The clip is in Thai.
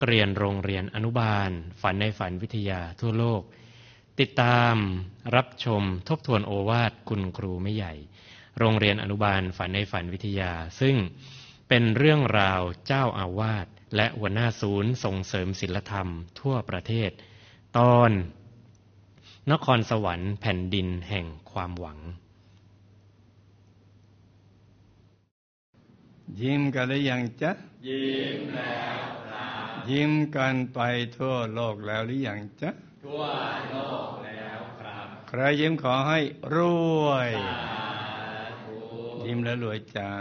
เรียนโรงเรียนอนุบาลฝันในฝันวิทยาทั่วโลกติดตามรับชมทบทวนโอวาทคุณครูไม่ใหญ่โรงเรียนอนุบาลฝันในฝันวิทยาซึ่งเป็นเรื่องราวเจ้าอาวาสและหัวหน้าศูนย์ส่งเสริมศีลธรรมทั่วประเทศตอนนครสวรรค์แผ่นดินแห่งความหวังยิ้มกันหรือยังจ๊ะยิ้มแล้วครับยิ้มกันไปทั่วโลกแล้วหรือยังจ๊ะทั่วโลกแล้วครับใครยิ้มขอให้รวยยิ้มแล้วรวยจ้า